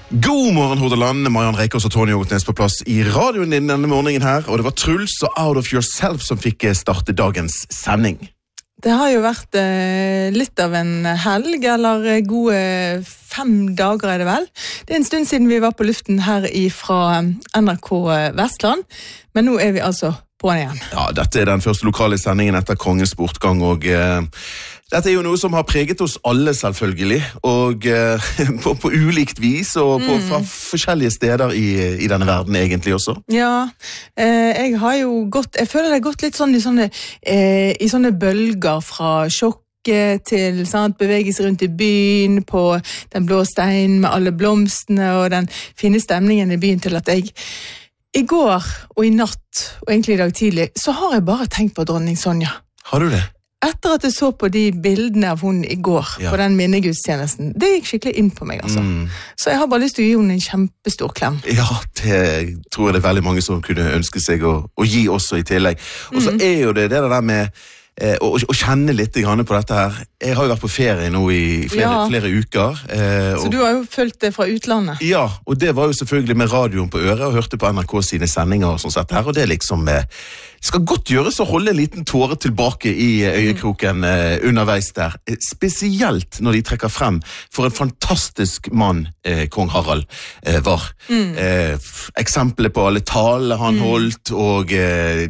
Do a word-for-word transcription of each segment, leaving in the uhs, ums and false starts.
God morgen, Hordaland. Marianne Reikås og Tony Ågotnes på plass i radioen din denne morgenen her, og det var Truls og Out of Yourself som fikk starte dagens sending. Det har jo vært eh, litt av en helg, eller gode fem dager er det vel. Det er en stund siden vi var på luften her fra N R K Vestland, men nå er vi altså på den igjen. Ja, dette er den første lokale sendingen etter Kongens bortgang, og eh, dette er jo noe som har preget oss alle selvfølgelig, og eh, på, på ulikt vis, og på mm. fra forskjellige steder i, i denne verden egentlig også. Ja, eh, jeg har jo gått, jeg føler det har gått litt sånn i sånne, eh, i sånne bølger fra sjokk til sant, bevegelse rundt i byen, på den blå steinen med alle blomstene og den fine stemningen i byen, til at jeg i går og i natt, og egentlig i dag tidlig, så har jeg bare tenkt på dronning Sonja. Har du det? Etter at jeg så på de bildene av hun i går, ja. På den minnegudstjenesten, det gikk skikkelig inn på meg, altså. Mm. Så jeg har bare lyst til å gi henne en kjempestor klem. Ja, det tror jeg det er veldig mange som kunne ønske seg å, å gi også i tillegg. Og så mm. er jo det det der med eh, å, å kjenne litt grann på dette her. Jeg har jo vært på ferie nå i flere, ja. flere uker. Eh, så og, du har jo følt det fra utlandet? Ja, og det var jo selvfølgelig med radioen på øret, og hørte på N R K sine sendinger og sånn sett her, og det er liksom... Eh, Det skal godt gjøres å holde en liten tåre tilbake i øyekroken eh, underveis der. Spesielt når de trekker frem for en fantastisk mann eh, Kong Harald eh, var. Mm. Eh, eksempler på alle taler han mm. holdt, og eh,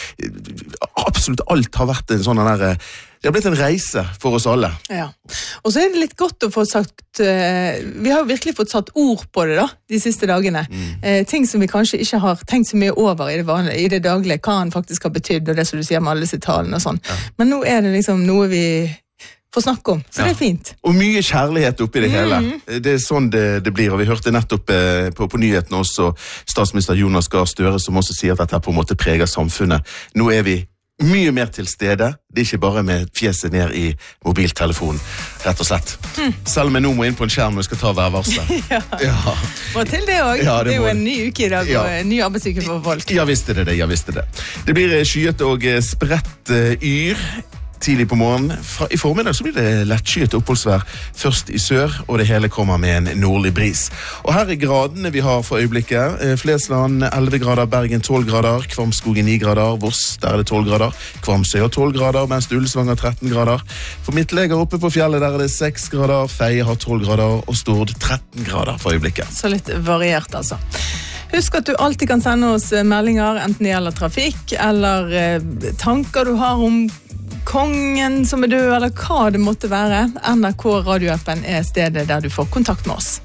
absolutt alt har vært en sånn der... Det har blitt en reise for oss alle. Ja, og så er det litt godt å få sagt, uh, vi har jo virkelig fått satt ord på det da, de siste dagene. Mm. Uh, ting som vi kanskje ikke har tenkt så mye over i det, vanlige, i det daglige, hva han faktisk har betydd, og det som du sier med alle sitt talen og sånn. Ja. Men nå er det liksom noe vi får snakke om, så ja. Det er fint. Og mye kjærlighet oppi det mm. hele. Det er sånn det, det blir, og vi hørte nettopp uh, på, på nyhetene også statsminister Jonas Gahr Støre, som også sier at dette på en måte preger samfunnet. Nå er vi mye mer til stede, det er ikke bare med fjeset ned i mobiltelefonen, rett og slett. Mm. Selv om jeg nå må inn på en skjerm og skal ta værvarsler. ja. ja. Og til det også, ja, det, det er jo en ny uke i dag, ja. Og en ny arbeidsuke for folk. Ja, visste det det, ja, visste det. Det blir skyet og spredt yr tidlig på morgenen. Fra, I formiddag så blir det lettskyet oppholdsvær først i sør, og det hele kommer med en nordlig bris. Og her er gradene vi har for øyeblikket. Flesland elleve grader, Bergen tolv grader, Kvamskogen ni grader, Voss der er det tolv grader, Kvamsøy har tolv grader, mens Ullensvang har tretten grader. For Midtleger oppe på fjellet der er det seks grader, Feie har tolv grader, og Stord tretten grader for øyeblikket. Så litt variert altså. Husk at du alltid kan sende oss meldinger, enten det gjelder trafikk, eller eh, tanker du har om kongen som er død, eller hva det måtte være. N R K radioappen er stedet der du får kontakt med oss.